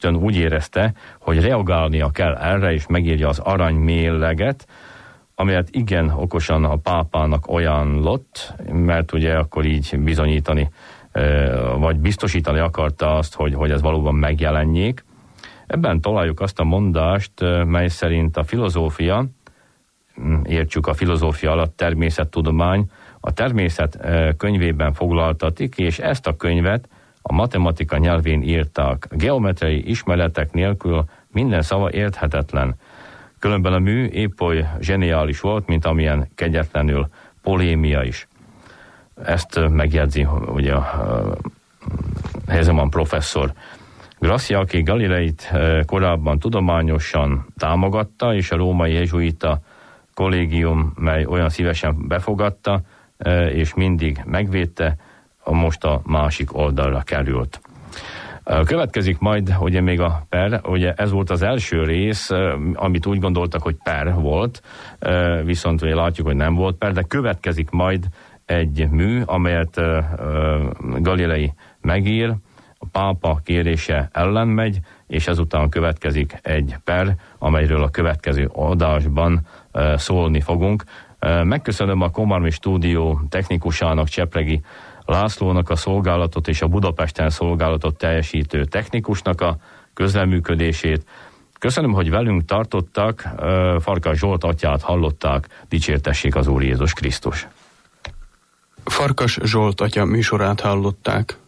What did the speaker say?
rögtön úgy érezte, hogy reagálnia kell erre, és megírja az aranymélleget, amelyet igen okosan a pápának ajánlott, mert ugye akkor így bizonyítani, vagy biztosítani akarta azt, hogy ez valóban megjelenjék. Ebben találjuk azt a mondást, mely szerint a filozófia, értsük a filozófia alatt természettudomány, a természet könyvében foglaltatik, és ezt a könyvet a matematika nyelvén írták. Geometriai ismeretek nélkül minden szava érthetetlen. Különben a mű épp oly zseniális volt, mint amilyen kegyetlenül polémia is. Ezt megjegyzi ugye Hesemann professzor. Grassia, aki Galileit korábban tudományosan támogatta, és a római jezsuita kollégium, mely olyan szívesen befogadta, és mindig megvédte, most a másik oldalra került. Következik majd, ugye még a per, ugye ez volt az első rész, amit úgy gondoltak, hogy per volt, viszont ugye látjuk, hogy nem volt per, de következik majd egy mű, amelyet Galilei megír, a pápa kérése ellen megy, és ezután következik egy per, amelyről a következő adásban szólni fogunk. Megköszönöm a Komarmi stúdió technikusának, Csepregi Lászlónak a szolgálatot és a Budapesten szolgálatot teljesítő technikusnak a közreműködését. Köszönöm, hogy velünk tartottak, Farkas Zsolt atyát hallották, dicsértessék az Úr Jézus Krisztus. Farkas Zsolt atya műsorát hallották.